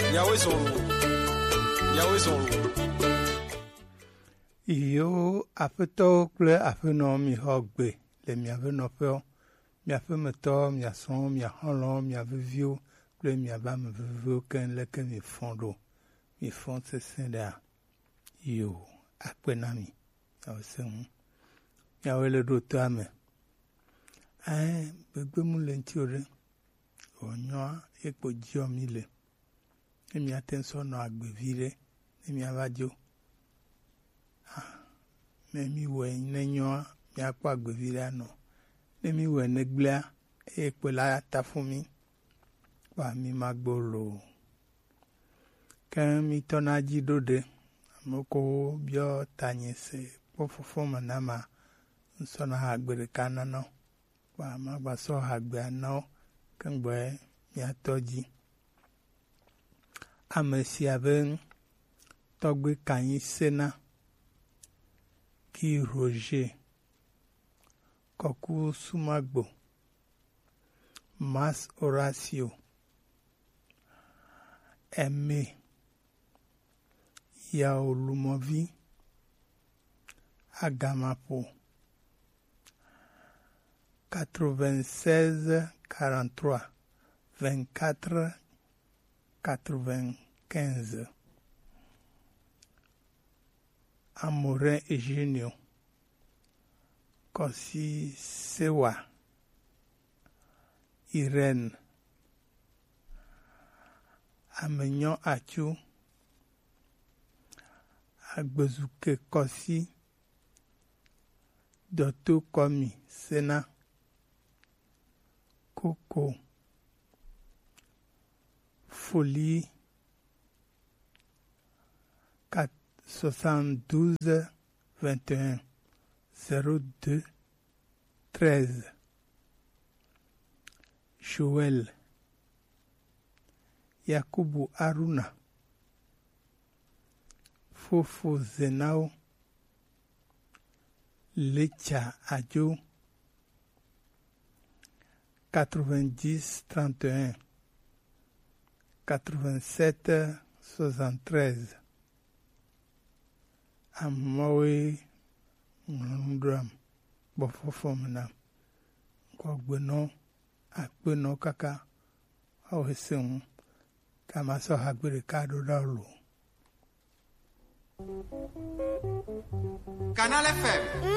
Iyo aƒetɔwo kple aƒenɔ mi xɔ gbe le miaƒe nɔƒewo, miaƒe metɔwo, mia srɔ̃wo, mia xɔlɔwo, mia viviwo kple miaƒe ame viviwo ke leke mi fɔ ɖo, mi fɔ sesẽ ɖea. Iyo akpe na mi, miawo se ŋu, miawo le ɖo toa me. Gbegbe mu le ŋuti o ɖe, wònyɔa ekpo dziɔ mi le, ne miate ŋu nɔ agbe vi ɖe, ne miava dzo. Ne mi wɔ ne nyɔa miakpɔ agbevi ɖe anɔ, ne mi wɔ ne gblea eye kpe la ta fu mi kpa mi ma gbo loo. Ke mi tɔna dzi ɖo ɖe amewo ko biɔ tanye se kpɔ fofo me na ma nsɔna agbe ɖeka nanɔ kpa ma gba sɔ agbe anɔ ke ŋgbɔ miatɔ dzi. Ame sia be tɔgbe kanyi sena Guy Roger, Kɔku Sumagbo, Mas Horacio, Aimé, Yao Lumovi, Agamapo, 96 43 24 95. Amorin Eugenio, Kossi Sewa, Irène, Amignon Achu, Agbezuke Kossi, Doto Komi Sena, Coco, Folie, 72 21 02 13. Joël, Yakubu Aruna, Fofo Zenao, Lecha Adjo, 90 31 87 73. Amawe Mundram, Bofofo Mena, Kogbeno, Akbeno Kaka, Awesung, Kamaso Hagbirikado Daulu. Canal FM.